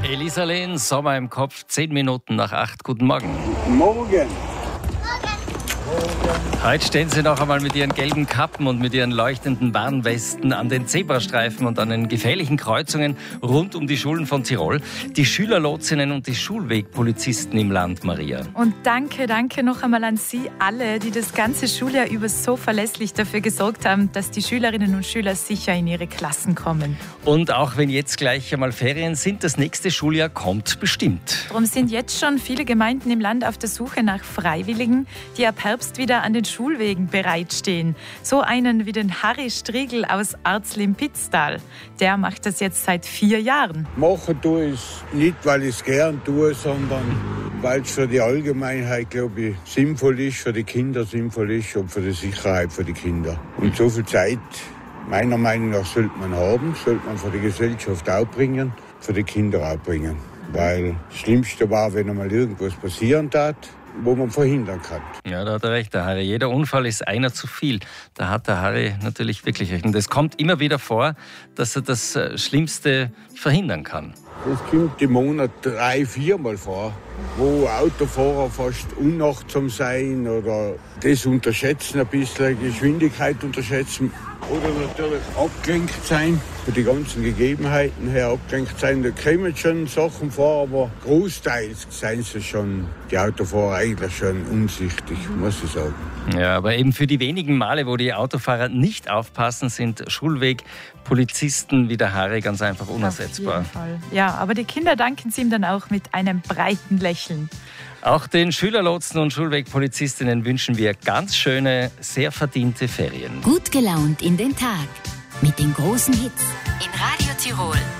Elisa Lehn, Sommer im Kopf, 10 Minuten nach 8. Guten Morgen. Guten Morgen. Heute stehen Sie noch einmal mit Ihren gelben Kappen und mit Ihren leuchtenden Warnwesten an den Zebrastreifen und an den gefährlichen Kreuzungen rund um die Schulen von Tirol. Die Schülerlotsinnen und die Schulwegpolizisten im Land, Maria. Und danke noch einmal an Sie alle, die das ganze Schuljahr über so verlässlich dafür gesorgt haben, dass die Schülerinnen und Schüler sicher in ihre Klassen kommen. Und auch wenn jetzt gleich einmal Ferien sind, das nächste Schuljahr kommt bestimmt. Darum sind jetzt schon viele Gemeinden im Land auf der Suche nach Freiwilligen, die ab Herbst wieder an den Schulwegen bereitstehen. So einen wie den Harry Striegel aus Arzlim-Pitztal. Der macht das jetzt seit 4 Jahren. Machen tue ich es nicht, weil ich es gern tue, sondern weil es für die Allgemeinheit, glaube ich, sinnvoll ist, für die Kinder sinnvoll ist und für die Sicherheit für die Kinder. Und so viel Zeit, meiner Meinung nach, sollte man für die Gesellschaft auch bringen, für die Kinder auch bringen. Weil das Schlimmste war, wenn einmal irgendwas passieren tat, wo man verhindern kann. Ja, da hat er recht, der Harry. Jeder Unfall ist einer zu viel. Da hat der Harry natürlich wirklich recht. Und es kommt immer wieder vor, dass er das Schlimmste verhindern kann. Es kommt im Monat 3-4 Mal vor, wo Autofahrer fast unachtsam sein oder das unterschätzen, ein bisschen Geschwindigkeit unterschätzen oder natürlich abgelenkt sein, für die ganzen Gegebenheiten her abgelenkt sein. Da kommen schon Sachen vor, aber großteils sind sie schon, die Autofahrer eigentlich schon umsichtig, muss ich sagen. Ja, aber eben für die wenigen Male, wo die Autofahrer nicht aufpassen, sind Schulwegpolizisten wie der Harry ganz einfach unersetzbar. Auf jeden Fall. Ja, aber die Kinder danken sie ihm dann auch mit einem breiten Lächeln. Auch den Schülerlotsen und Schulwegpolizistinnen wünschen wir ganz schöne, sehr verdiente Ferien. Gut gelaunt in den Tag mit den großen Hits in Radio Tirol.